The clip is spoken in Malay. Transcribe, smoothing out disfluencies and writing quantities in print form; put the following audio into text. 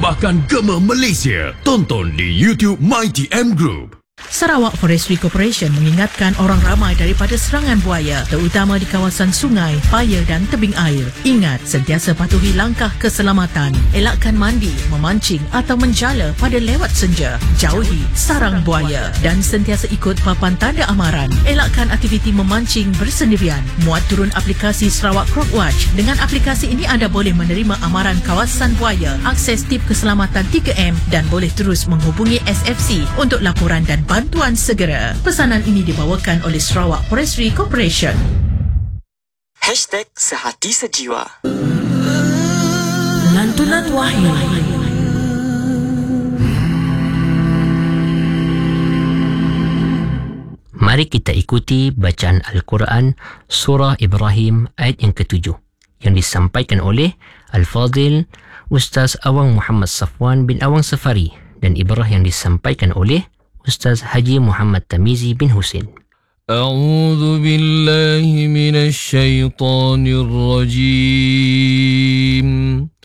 Tambahkan Gema Malaysia. Tonton di YouTube MyTM Group. Sarawak Forestry Corporation mengingatkan orang ramai daripada serangan buaya, terutama di kawasan sungai, paya dan tebing air. Ingat, sentiasa patuhi langkah keselamatan. Elakkan mandi, memancing atau menjala pada lewat senja. Jauhi sarang buaya dan sentiasa ikut papan tanda amaran. Elakkan aktiviti memancing bersendirian. Muat turun aplikasi Sarawak Croc Watch. Dengan aplikasi ini anda boleh menerima amaran kawasan buaya, akses tip keselamatan 3M dan boleh terus menghubungi SFC untuk laporan dan bantuan segera. Pesanan ini dibawakan oleh Sarawak Forestry Corporation. #Sehati Sejiwa. Lantunan Wahyu. Mari kita ikuti bacaan Al-Quran Surah Ibrahim ayat yang ke-7 yang disampaikan oleh Al-Fadil Ustaz Awang Muhammad Safwan bin Awang Safari dan ibrah yang disampaikan oleh Ustaz Haji Muhammad Tamizi bin Husin. A'udzu billahi minasy syaithanir rajim.